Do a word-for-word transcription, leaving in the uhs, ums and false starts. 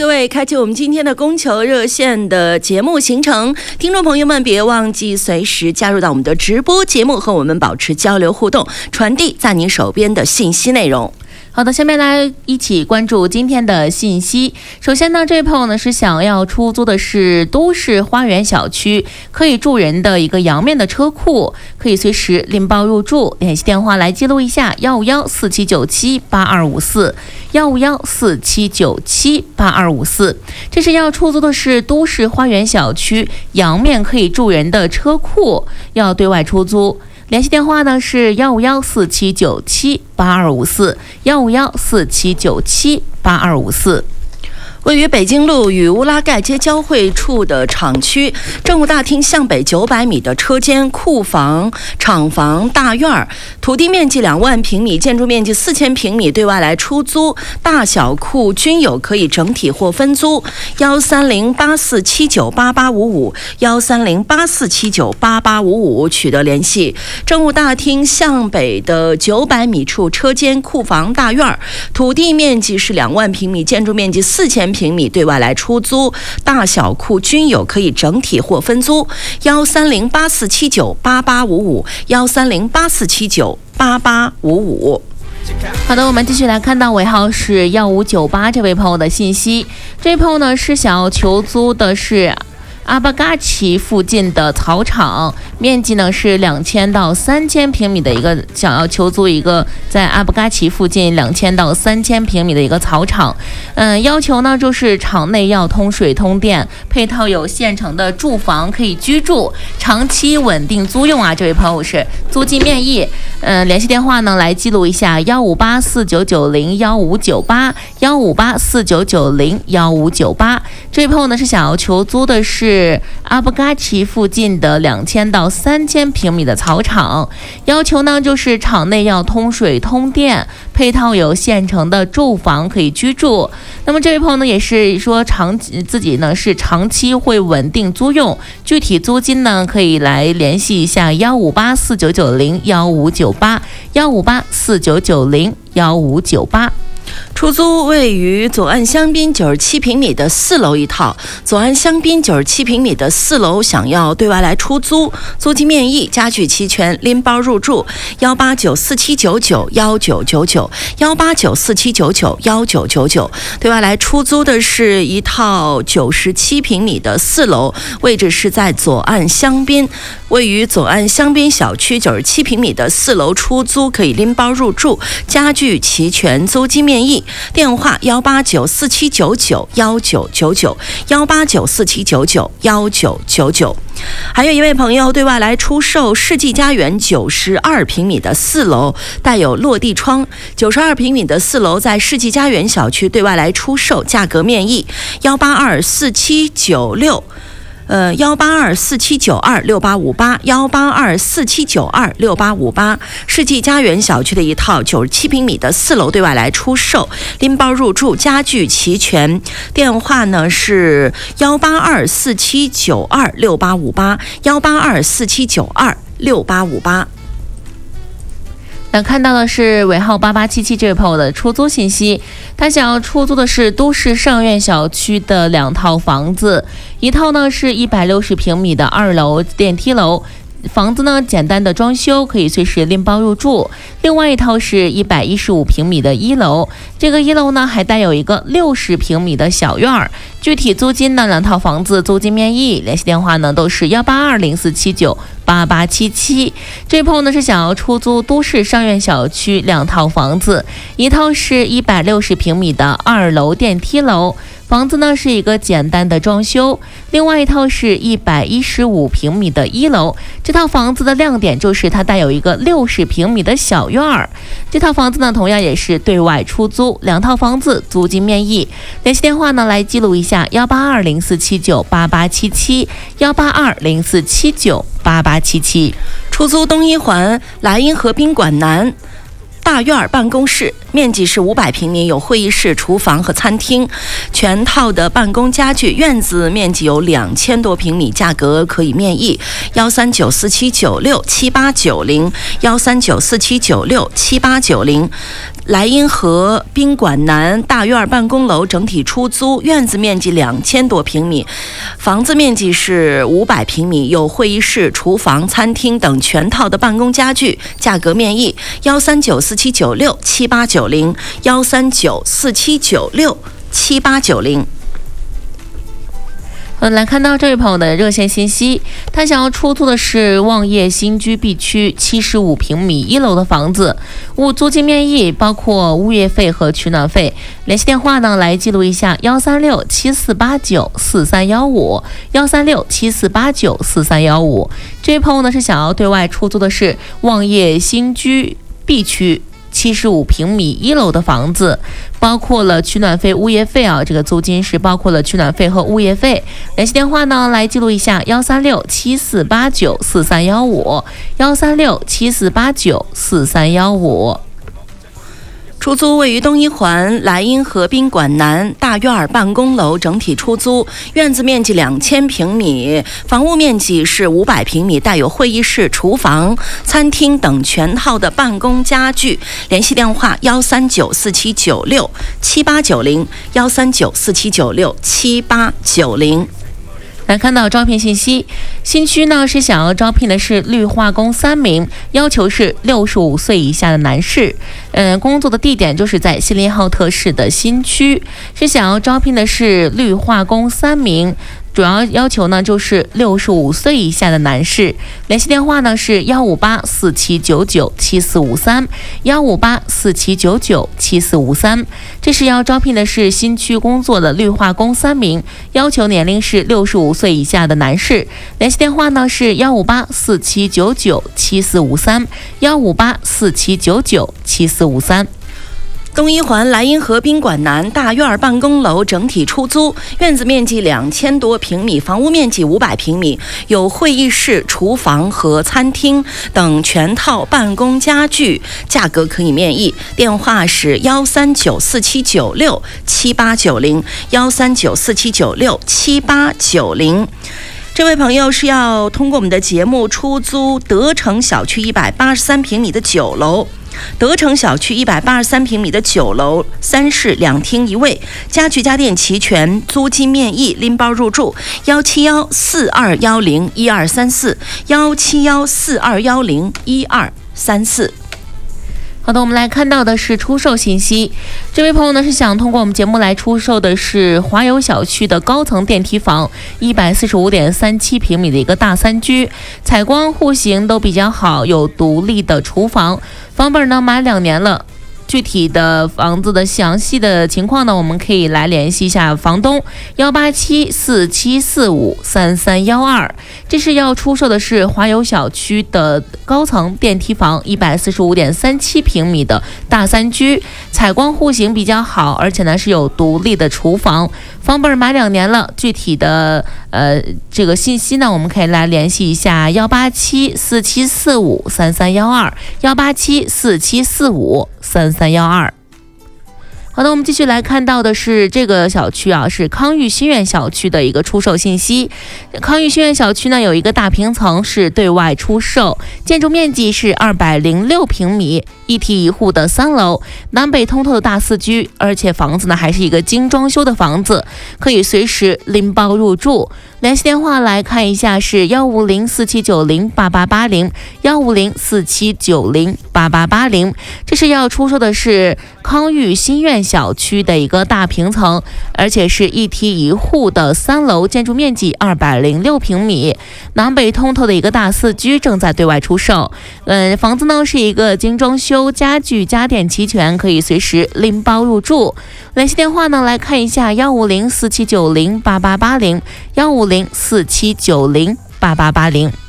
各位，开启我们今天的供求热线的节目行程，听众朋友们别忘记随时加入到我们的直播节目，和我们保持交流互动，传递在您手边的信息内容。 好的，下面来一起关注今天的信息。首先呢，这位朋友呢是想要出租的是都市花园小区可以住人的一个阳面的车库，可以随时拎包入住。联系电话来记录一下：幺五幺四七九七八二五四，幺五幺四七九七八二五四。这是要出租的是都市花园小区阳面可以住人的车库，要对外出租。联系电话呢是幺五幺四七九七八二五四，幺五幺四七九七八二五四。位于北京路与乌拉盖街交汇处的厂区，政务大厅向北九百米的车间、库房、厂房、大院，土地面积两万平米，建筑面积四千平米，对外来出租，大小库均有，可以整体或分租。幺三零八四七九八八五五，幺三零八四七九八八五五取得联系。政务大厅向北的九百米处车间、库房、大院，土地面积是两万平米，建筑面积四千平米，对外来出租，大小库均有，可以整体或分租。幺三零八四七九八八五五，幺三零八四七九八八五五。好的，我们继续来看到尾号是幺五九八这位朋友的信息。这位朋友呢是想要求租的是阿巴嘎奇附近的草场，面积呢是两千到三千平米的一个，想要求租一个在阿巴嘎奇附近两千到三千平米的一个草场。嗯，要求呢就是场内要通水通电，配套有现成的住房可以居住，长期稳定租用啊。这位朋友是租金面议。嗯，联系电话呢来记录一下：幺五八四九九零幺五九八，幺五八四九九零幺五九八。这位朋友呢是想要求租的是是阿布嘎奇附近的两千到三千平米的草场，要求呢就是场内要通水通电，配套有现成的住房可以居住。那么这位朋友呢也是说长自己呢是长期会稳定租用，具体租金呢可以来联系一下幺五八四九九零幺五九八，幺五八四九九零幺五九八。出租位于左岸香槟九十七平米的四楼一套，左岸香槟九十七平米的四楼想要对外来出租，租金面议，家具齐全，拎包入住。幺八九四七九九幺九九九，幺八九四七九九幺九九九。对外来出租的是一套九十七平米的四楼，位置是在左岸香槟，位于左岸香槟小区九十七平米的四楼出租，可以拎包入住，家具齐全，租金面议。电话幺八九四七九九幺九九九，幺八九四七九九幺九九九。还有一位朋友对外来出售世纪家园九十二平米的四楼，带有落地窗，九十二平米的四楼在世纪家园小区对外来出售，价格面议。幺八二四七九六。呃，幺八二四七九二六八五八，幺八二四七九二六八五八，世纪家园小区的一套九十七平米的四楼对外来出售，拎包入住，家具齐全。电话呢是幺八二四七九二六八五八，幺八二四七九二六八五八。那看到的是尾号八八七七这位朋友的出租信息，他想要出租的是都市上院小区的两套房子，一套呢是一百六十平米的二楼电梯楼，房子呢简单的装修，可以随时拎包入住。另外一套是一百一十五平米的一楼，这个一楼呢还带有一个六十平米的小院儿。具体租金呢，两套房子租金面议，联系电话呢都是幺八二零四七九八八七七。这位朋友呢是想要出租都市上院小区两套房子，一套是一百六十平米的二楼电梯楼，房子呢是一个简单的装修。另外一套是一百一十五平米的一楼，这套房子的亮点就是它带有一个六十平米的小院儿。这套房子呢同样也是对外出租，两套房子租金面议，联系电话呢来记录一下：幺八二零四七九八八七七，幺八二零四七九八八七七。出租东一环莱茵河宾馆南大院办公室，面积是五百平米，有会议室、厨房和餐厅，全套的办公家具，院子面积有两千多平米，价格可以面议。幺三九四七九六七八九零，幺三九四七九六七八九零。 莱茵河宾馆南大院办公楼整体出租，院子面积两千多平米，房子面积是五百平米，有会议室、厨房、餐厅等全套的办公家具，价格面议幺三九四七九六七八九零幺三九四七九六七八九零。 嗯，来看到这位朋友的热线信息，他想要出租的是望业新居 B 区七十五平米一楼的房子，物租金面议，包括物业费和取暖费。联系电话呢，来记录一下幺三六七四八九四三幺五幺三六七四八九四三幺五。这位朋友呢是想要对外出租的是望业新居 B 区七十五平米一楼的房子，包括了取暖费、物业费啊，这个租金是包括了取暖费和物业费。联系电话呢，来记录一下幺三六七四八九四三幺五幺三六七四八九四三幺五。 出租位于东一环莱茵河宾馆南大院办公楼整体出租，院子面积两千平米，房屋面积是五百平米，带有会议室、厨房、餐厅等全套的办公家具。联系电话幺三九四七九六七八九零幺三九四七九六七八九零。 来看到招聘信息，新区呢是想要招聘的是绿化工三名，要求是六十五岁以下的男士。嗯，工作的地点就是在锡林浩特市的新区，是想要招聘的是绿化工三名。主要要求呢就是六十五岁以下的男士。联系电话呢是幺五八四七九九七四五三幺五八四七九九七四五三。这是要招聘的是新区工作的绿化工三名，要求年龄是六十五岁以下的男士。联系电话呢是幺五八四七九九七四五三幺五八四七九九七四五三。 东一环莱茵河宾馆南大院办公楼整体出租，院子面积两千多平米，房屋面积五百平米，有会议室、厨房和餐厅等全套办公家具，价格可以面议。电话是幺三九四七九六七八九零幺三九四七九六七八九零。这位朋友是要通过我们的节目出租德城小区一百八十三平米的九楼。德城小区一百八十三平米的九楼，三室两厅一卫，家具家电齐全，租金面议，拎包入住。幺七幺四二幺零一二三四，幺七幺四二幺零一二三四。 好的，我们来看到的是出售信息。这位朋友呢是想通过我们节目来出售的是华友小区的高层电梯房，一百四十五点三七平米的一个大三居，采光户型都比较好，有独立的厨房，房本呢满两年了。具体的房子的详细的情况呢，我们可以来联系一下房东幺八七四七四五三三幺二。这是要出售的是华友小区的高层电梯房，一百四十五点三七平米的大三居，采光户型比较好，而且呢是有独立的厨房，房本满两年了。具体的呃这个信息呢，我们可以来联系一下幺八七四七四五三三幺二幺八七四七四五三三幺二。好的，我们继续来看到的是这个小区啊，是康裕新苑小区的一个出售信息。康裕新苑小区呢有一个大平层是对外出售，建筑面积是二百零六平米，一梯一户的三楼，南北通透的大四居，而且房子呢还是一个精装修的房子，可以随时拎包入住。联系电话来看一下是幺五零四七九零八八八零幺五零四七九零八八八零。这是要出售的是康裕新苑小区的一个大平层，而且是一梯一户的三楼，建筑面积二百零六平米，南北通透的一个大四居，正在对外出售。嗯，房子呢是一个精装修，家具家电齐全，可以随时拎包入住。联系电话呢来看一下幺五零四七九零八八八零幺五零四七九零八八八零。